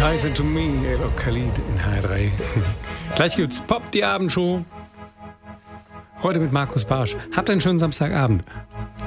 Dive into me, Elo Khalid in H3. Gleich gibt's Pop, die Abendshow. Heute mit Markus Barsch. Habt einen schönen Samstagabend.